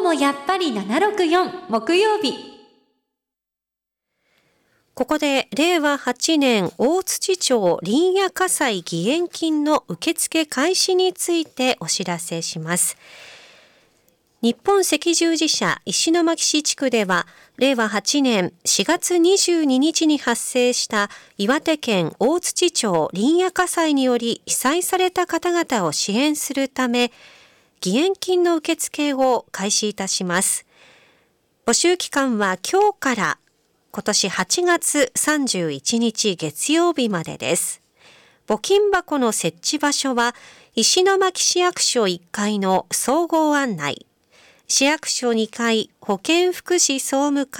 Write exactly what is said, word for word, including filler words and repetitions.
もやっぱりななろくよん木曜日。 ここでれいわはちねん大槌町林野火災義援金の受付開始についてお知らせします。日本赤十字社石巻市地区ではれいわはちねんしがつにじゅうににちに発生した岩手県大槌町林野火災により被災された方々を支援するため義援金の受付を開始いたします。募集期間は今日から今年はちがつさんじゅういちにち月曜日までです。募金箱の設置場所は石巻市役所いっかいの総合案内、市役所にかい保健福祉総務課